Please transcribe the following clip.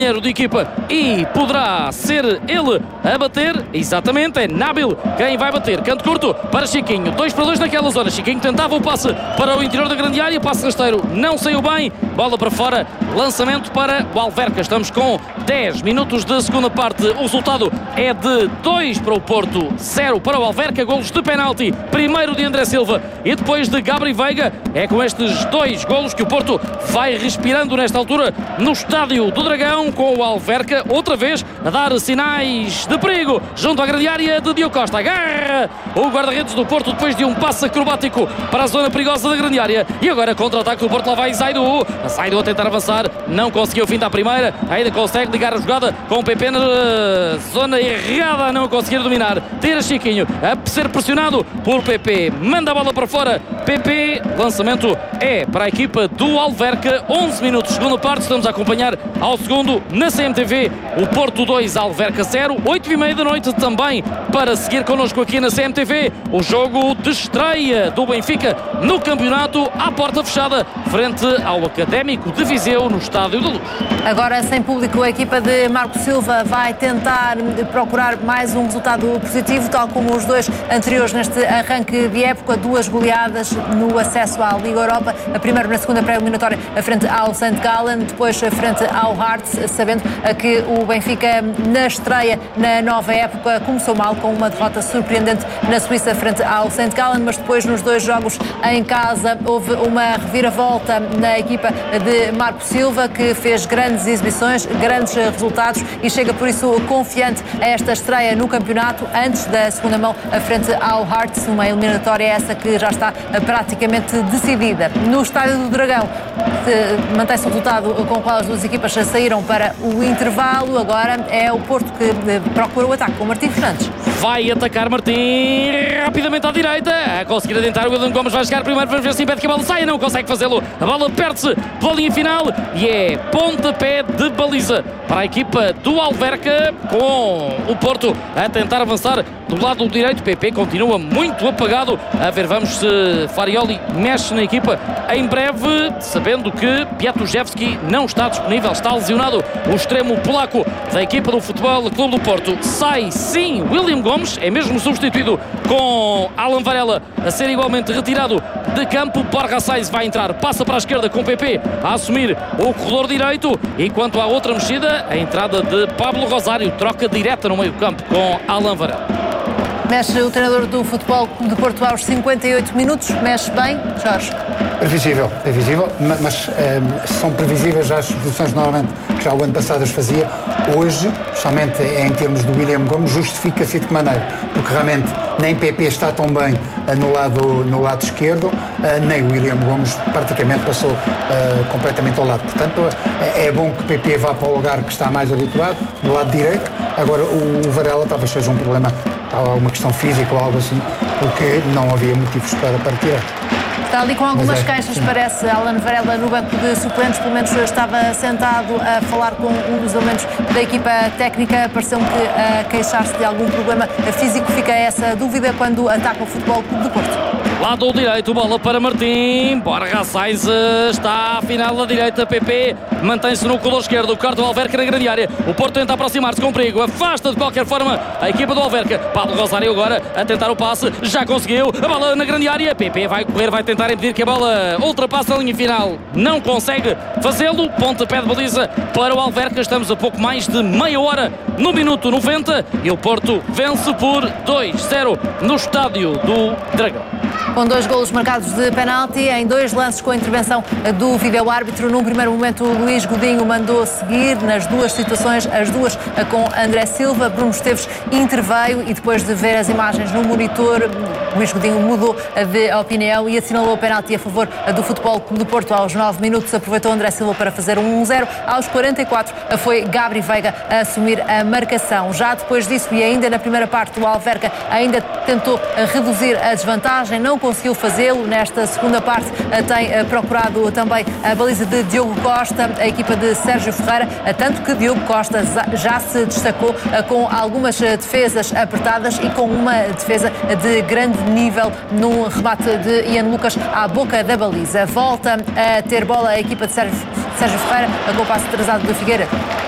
de equipa e poderá ser ele a bater. Exatamente, é Nabil quem vai bater. Canto curto para Chiquinho, 2-2 naquela zona. Chiquinho tentava o passe para o interior da grande área, passe rasteiro não saiu bem, bola para fora, lançamento para o Alverca. Estamos com 10 minutos de segunda parte, o resultado é de 2 para o Porto, 0 para o Alverca. Golos de penalti, primeiro de André Silva e depois de Gabri Veiga. É com estes 2 golos que o Porto vai respirando nesta altura no estádio do Dragão, com o Alverca outra vez a dar sinais de perigo junto à grande área de Diogo Costa. Agarra o guarda-redes do Porto depois de um passe acrobático para a zona perigosa da grande área. E agora contra-ataque do Porto, lá vai Zaidu. Zaidu a tentar avançar, não conseguiu o fim da primeira, ainda consegue ligar a jogada com o PP na zona errada, a não conseguir dominar. Tira Chiquinho a ser pressionado por PP, manda a bola para fora. PP, lançamento é para a equipa do Alverca. 11 minutos, segunda parte, estamos a acompanhar ao segundo na CMTV, o Porto 2, Alverca 0, 8h30 da noite também para seguir connosco aqui na CMTV o jogo de estreia do Benfica no campeonato, à porta fechada, frente ao Académico de Viseu no Estádio da Luz. Agora sem público, a equipa de Marco Silva vai tentar procurar mais um resultado positivo, tal como os 2 anteriores neste arranque de época, 2 goleadas no acesso à Liga Europa, a primeira na segunda pré-eliminatória frente ao St. Gallen, depois frente ao Hearts, sabendo que o Benfica na estreia na nova época começou mal com uma derrota surpreendente na Suíça frente ao St. Gallen, mas depois nos 2 jogos em casa houve uma reviravolta na equipa de Marco Silva, que fez grandes exibições, grandes resultados e chega por isso confiante a esta estreia no campeonato antes da segunda mão frente ao Hearts, uma eliminatória essa que já está praticamente decidida. No Estádio do Dragão mantém-se o resultado com o qual as 2 equipas saíram para o intervalo. Agora é o Porto que procura o ataque com Martim Fernandes. Vai atacar Martim rapidamente à direita, a conseguir adentrar. O William Gomes vai chegar primeiro, vamos ver se impede que a bola saia, não consegue fazê-lo. A bola perde-se pela linha final e é pontapé de baliza para a equipa do Alverca, com o Porto a tentar avançar do lado direito. PP continua muito apagado. A ver, vamos se Farioli mexe na equipa em breve, sabendo que Piatujewski não está disponível, está lesionado. O extremo polaco da equipa do Futebol Clube do Porto. Sai sim William Gomes, é mesmo substituído, com Alan Varela a ser igualmente retirado de campo. Borja Sainz vai entrar, passa para a esquerda com PP a assumir o corredor direito, enquanto há outra mexida, a entrada de Pablo Rosário, troca direta no meio campo com Alan Varela. Mexe o treinador do Futebol Clube do Porto aos 58 minutos, mexe bem, Jorge? Previsível, mas são previsíveis já as posições normalmente que já o ano passado as fazia. Hoje, somente em termos do William Gomes, justifica-se de que maneira? Porque realmente nem PP está tão bem no lado esquerdo, nem o William Gomes praticamente passou completamente ao lado. Portanto, é bom que PP vá para o lugar que está mais habituado, do lado direito. Agora, o Varela talvez seja um problema, uma questão física ou algo assim, porque não havia motivos para tirar. Está ali com algumas queixas, parece. Alan Varela no banco de suplentes, pelo menos estava sentado a falar com um dos elementos da equipa técnica. Pareceu-me que a queixar-se de algum problema físico. Fica essa dúvida quando ataca o Futebol Clube do Porto. Lado direito, bola para Martim. Borja Sainz está à final da direita. PP mantém-se no corredor esquerdo. Corta o Alverca na grande área. O Porto tenta aproximar-se com perigo. Afasta de qualquer forma a equipa do Alverca. Pablo Rosário agora a tentar o passe. Já conseguiu. A bola na grande área. PP vai correr, vai tentar impedir que a bola ultrapasse a linha final. Não consegue fazê-lo. Pontapé de baliza para o Alverca. Estamos a pouco mais de meia hora no minuto 90. E o Porto vence por 2-0 no Estádio do Dragão. Com 2 golos marcados de penalti em 2 lances com a intervenção do vídeo-árbitro. Num primeiro momento, o Luís Godinho mandou seguir nas 2 situações, as 2 com André Silva. Bruno Esteves interveio e depois de ver as imagens no monitor, Luís Godinho mudou de opinião e assinalou o penalti a favor do Futebol Clube do Porto. Aos 9 minutos aproveitou André Silva para fazer 1-0. Aos 44 foi Gabri Veiga a assumir a marcação. Já depois disso e ainda na primeira parte, o Alverca ainda tentou reduzir a desvantagem, não conseguiu fazê-lo. Nesta segunda parte tem procurado também a baliza de Diogo Costa, a equipa de Sérgio Ferreira, tanto que Diogo Costa já se destacou com algumas defesas apertadas e com uma defesa de grande nível num remate de Ian Lucas à boca da baliza. Volta a ter bola a equipa de Sérgio Ferreira, com o passe atrasado do Figueiredo.